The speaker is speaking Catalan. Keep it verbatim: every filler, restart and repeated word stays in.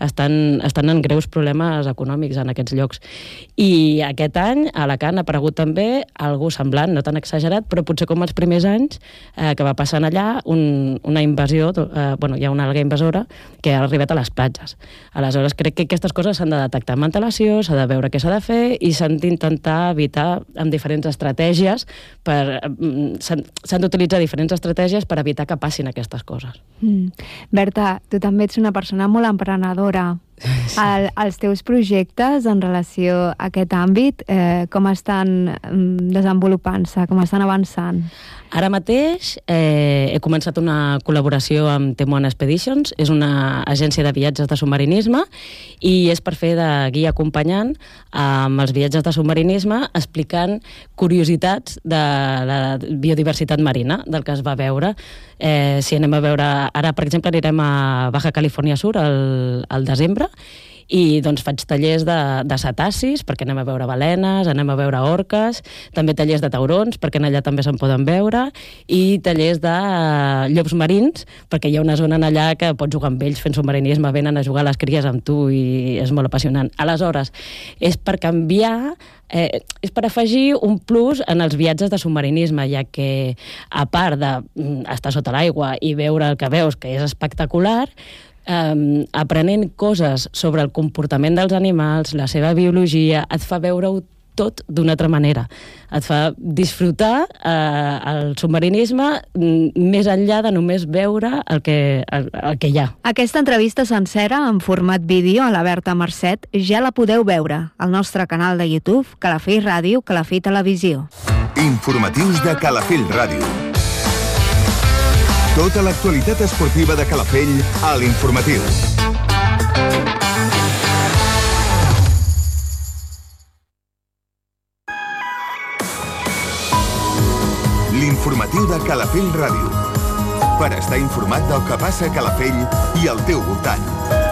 estan, estan en greus problemes econòmics en aquests llocs. I aquest any a Alacant ha aparegut també algú semblant, no tan exagerat, però potser com els primers anys eh, que va passant allà un, una invasió, eh, bueno, hi ha una alga invasora que ha arribat a les platges. Aleshores, crec que aquestes coses s'han de detectar amb antelació, s'ha de veure què s'ha de fer i s'han d'intentar evitar amb diferents estratègies per... s'han d'utilitzar diferents estratègies per evitar que passin aquestes coses. Mm. Berta, tu també ets una persona molt emprenedora. Sí. El, els teus projectes en relació a aquest àmbit, eh, com estan desenvolupant-se, com estan avançant? Ara mateix eh, he començat una col·laboració amb Temuan Expeditions, és una agència de viatges de submarinisme i és per fer de guia acompanyant amb els viatges de submarinisme explicant curiositats de la biodiversitat marina, del que es va veure. Eh, si anem a veure... Ara, per exemple, anirem a Baja California Sur al, al desembre i doncs faig tallers de, de cetacis perquè anem a veure balenes, anem a veure orques, també tallers de taurons perquè allà també se'n poden veure i tallers de llops marins perquè hi ha una zona allà que pots jugar amb ells fent submarinisme, venen a jugar les cries amb tu i és molt apassionant. Aleshores, és per canviar Eh, és per afegir un plus en els viatges de submarinisme, ja que a part d'estar sota l'aigua i veure el que veus, que és espectacular, eh, aprenent coses sobre el comportament dels animals, la seva biologia, et fa veure-ho tot d'una altra manera. Et fa disfrutar eh, el submarinisme més enllà de només veure el que, el, el que hi ha. Aquesta entrevista sencera en format vídeo a la Berta Marcet ja la podeu veure al nostre canal de YouTube, Calafell Ràdio, Calafell Televisió. Informatius de Calafell Ràdio. Tota l'actualitat esportiva de Calafell a l'Informatiu. L'informatiu de Calafell Ràdio. Per estar informat del que passa a Calafell i al teu voltant.